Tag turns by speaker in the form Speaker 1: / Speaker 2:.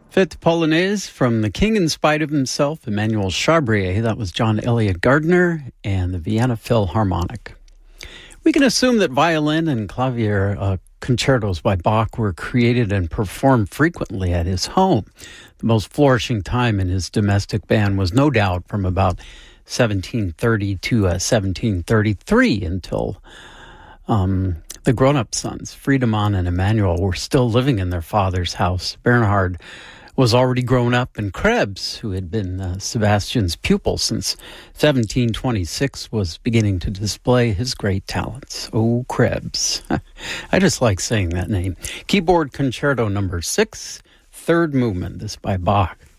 Speaker 1: Fifth Polonaise from the King in Spite of Himself, Emmanuel Charbrier. That was John Elliott Gardner and the Vienna Philharmonic. We can assume that violin and clavier concertos by Bach were created and performed frequently at his home. The most flourishing time in his domestic band was no doubt from about 1730 to 1733 until the grown-up sons, Friedemann and Emmanuel, were still living in their father's house. Bernhard was already grown up, and Krebs, who had been Sebastian's pupil since 1726, was beginning to display his great talents. Oh, Krebs. I just like saying that name. Keyboard Concerto number 6, third movement. This by Bach.